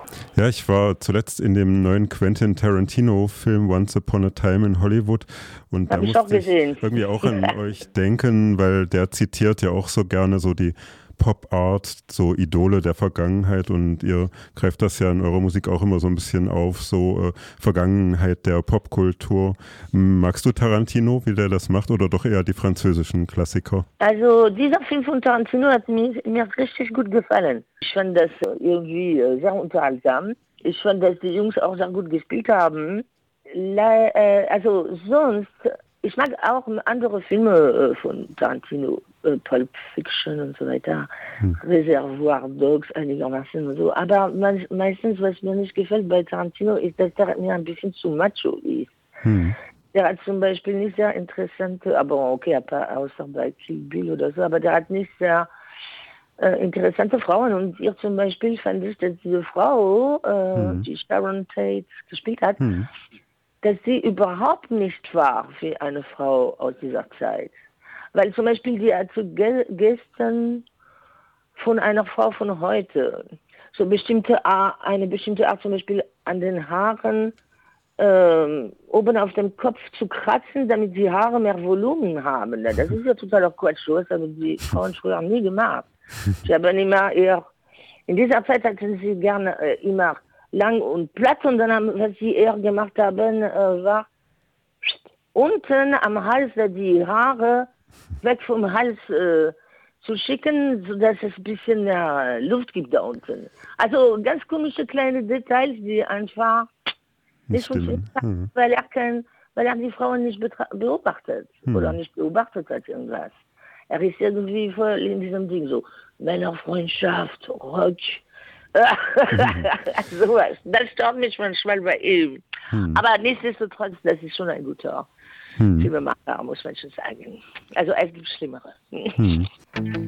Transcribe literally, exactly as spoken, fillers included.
Ja, ich war zuletzt in dem neuen Quentin Tarantino-Film Once Upon a Time in Hollywood und Hab da ich auch musste ich gesehen. irgendwie auch an euch denken, weil der zitiert ja auch so gerne so die Pop-Art, so Idole der Vergangenheit und ihr greift das ja in eurer Musik auch immer so ein bisschen auf, so äh, Vergangenheit der Popkultur. Magst du Tarantino, wie der das macht oder doch eher die französischen Klassiker? Also dieser Film von Tarantino hat mir, mir richtig gut gefallen. Ich fand das irgendwie äh, sehr unterhaltsam. Ich fand, dass die Jungs auch sehr gut gespielt haben. Le äh, also sonst, ich mag auch andere Filme äh, von Tarantino, äh, Pulp Fiction und so weiter, Hm. Reservoir Dogs einigermaßen und so. Aber me meistens, was mir nicht gefällt bei Tarantino, ist, dass er mir ein bisschen zu macho ist. Hm. Der hat zum Beispiel nicht sehr interessante, aber okay, außer bei Kill Bill oder so, aber der hat nicht sehr äh, interessante Frauen. Und hier zum Beispiel fand ich, dass diese Frau, äh, Hm. die Sharon Tate gespielt hat, Hm. dass sie überhaupt nicht war wie eine Frau aus dieser Zeit. Weil zum Beispiel die hat zu ge gestern von einer Frau von heute so bestimmte Art, eine bestimmte Art zum Beispiel an den Haaren, Ähm, oben auf dem Kopf zu kratzen, damit die Haare mehr Volumen haben. Das ist ja totaler Quatsch. Das haben die Frauen früher nie gemacht. Sie haben immer eher, in dieser Zeit hatten sie gerne äh, immer lang und platt und dann, haben, was sie eher gemacht haben, äh, war unten am Hals die Haare weg vom Hals äh, zu schicken, sodass es ein bisschen mehr Luft gibt da unten. Also ganz komische kleine Details, die einfach Das nicht funktioniert, stimmt. Hm. weil er kein, weil er die Frauen nicht beobachtet oder Hm. nicht beobachtet hat irgendwas. Er ist irgendwie voll in diesem Ding so Männerfreundschaft, Rock, sowas. Das stört mich manchmal bei ihm. Hm. Aber nichtsdestotrotz, das ist schon ein guter Hm. Filmemacher, muss man schon sagen. Also es gibt Schlimmere. Hm.